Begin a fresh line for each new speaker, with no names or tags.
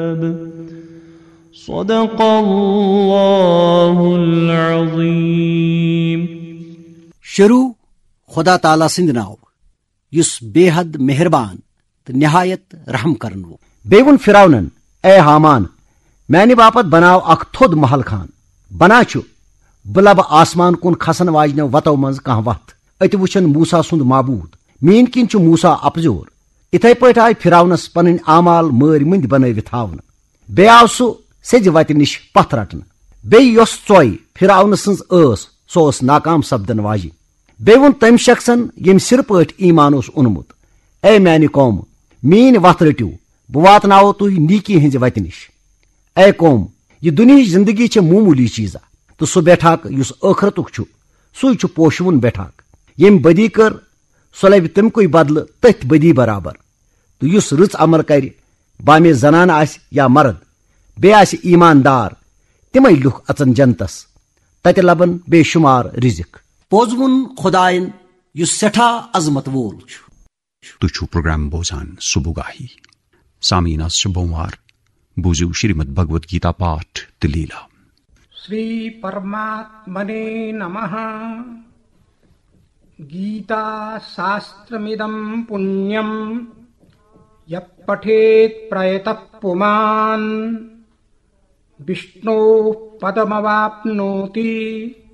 الكتاب صدق الله العظيم.
शुरू खुदा ताला सिंद नाव युस बेहद मेहरबान तो निहायत रहम करन वो. बेवन फिराउनन ए हामान मैंने बापत बनाव अख थोद महल खान बना छु बलब आसमान कुन खसन वाजन वतो मज कह वत अत वुचन मूसा सुंद माबूद मीन किन छु मूसा अपजोर. इथे पट आय फिराउनस पन आमाल मर मंद बनवित हावन. बे आव सु सेज वत निश पथ रटन. बे योस चोय फिराउन सन्स सो नाकाम सपदन वाजि. बे वोन तम शख्सन यम सिर पट ईमान ओनमुत ए मैंने कौम मीन वत रटू बह वातनावो तुह नीकी हज वत निश. ए कौम यह दुनिया जिंदगी छ मामूली चीजा तो सह बैठाक युस आखरतुक छु सुई छु पोशवुन बैठाक. यम बदी कर सह लबि तमकुय बदल तथ बदी बराबर. तो युस रच अमल कर बामे जनान आस या मर्द बे आस ईमानदार तिमय लुख अचन जनतस तत लबन बेशुमार रिजिक. पोजवुन खुदायन युस सेठा अजमत वोल छु.
तुझु प्रोग्राम बोजान सुबुगाही सामीन आज सोमवार बुझु श्रीमद् भगवत गीता पाठ लीला.
श्री परमात्मने नमः. गीता शास्त्रमिदं पुण्यं यः पठेत् प्रयतः पुमान् विष्णोः पदमवाप्नोति